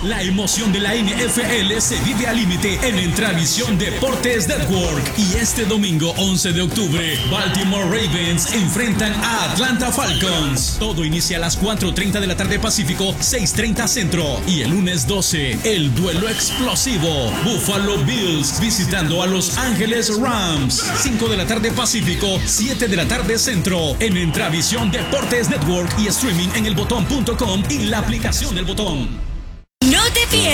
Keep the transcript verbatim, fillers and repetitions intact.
La emoción de la N F L se vive al límite en Entravisión Deportes Network. Y este domingo once de octubre, Baltimore Ravens enfrentan a Atlanta Falcons. Todo inicia a las cuatro treinta de la tarde Pacífico, seis treinta Centro. Y el lunes doce, el duelo explosivo. Buffalo Bills visitando a Los Ángeles Rams. cinco de la tarde Pacífico, siete de la tarde Centro. En Entravisión Deportes Network y streaming en el botón punto com y la aplicación del Botón. No te pierdas